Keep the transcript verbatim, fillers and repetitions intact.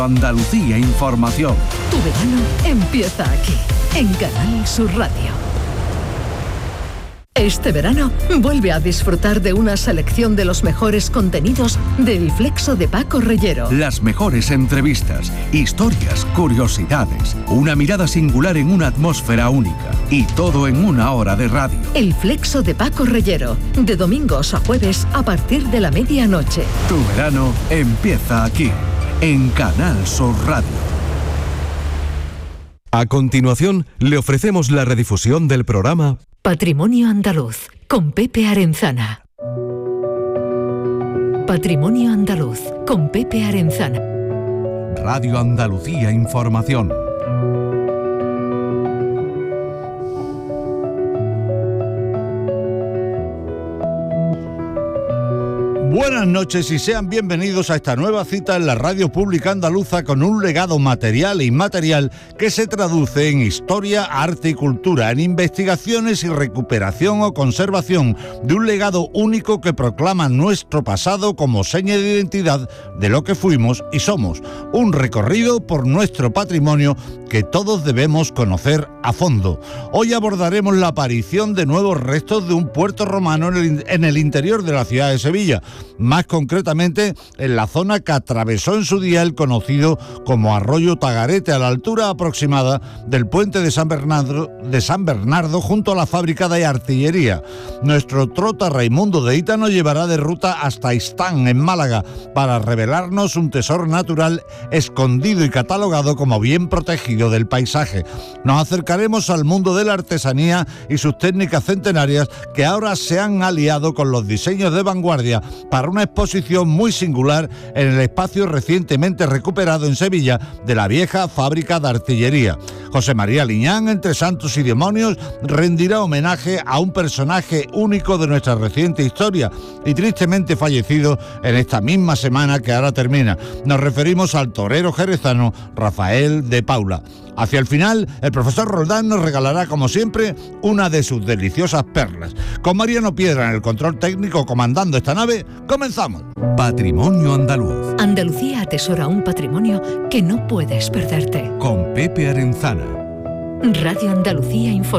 Andalucía Información. Tu verano empieza aquí, en Canal Sur Radio. Este verano vuelve a disfrutar de una selección de los mejores contenidos del Flexo de Paco Reyero. Las mejores entrevistas, historias, curiosidades, una mirada singular en una atmósfera única y todo en una hora de radio. El Flexo de Paco Reyero, de domingos a jueves a partir de la medianoche. Tu verano empieza aquí, en Canal Sur Radio. A continuación, le ofrecemos la redifusión del programa Patrimonio Andaluz, con Pepe Arenzana. Patrimonio Andaluz, con Pepe Arenzana. Radio Andalucía Información. Buenas noches y sean bienvenidos a esta nueva cita en la radio pública andaluza con un legado material e inmaterial que se traduce en historia, arte y cultura, en investigaciones y recuperación o conservación de un legado único que proclama nuestro pasado como seña de identidad de lo que fuimos y somos. Un recorrido por nuestro patrimonio que todos debemos conocer a fondo. Hoy abordaremos la aparición de nuevos restos de un puerto romano en el, en el interior de la ciudad de Sevilla, más concretamente en la zona que atravesó en su día el conocido como Arroyo Tagarete, a la altura aproximada del puente de San Bernardo, de San Bernardo junto a la fábrica de artillería. Nuestro trota Raimundo de Ita nos llevará de ruta hasta Istán, en Málaga, para revelarnos un tesoro natural escondido y catalogado como bien protegido del paisaje. Nos acercaremos al mundo de la artesanía y sus técnicas centenarias que ahora se han aliado con los diseños de vanguardia para una exposición muy singular en el espacio recientemente recuperado en Sevilla de la vieja fábrica de artillería. José María Liñán, entre santos y demonios, rendirá homenaje a un personaje único de nuestra reciente historia y tristemente fallecido en esta misma semana que ahora termina. Nos referimos al torero jerezano Rafael de Paula. Hacia el final, el profesor Roldán nos regalará, como siempre, una de sus deliciosas perlas. Con Mariano Piedra en el control técnico comandando esta nave, comenzamos. Patrimonio Andaluz. Andalucía atesora un patrimonio que no puedes perderte. Con Pepe Arenzana. Radio Andalucía Información.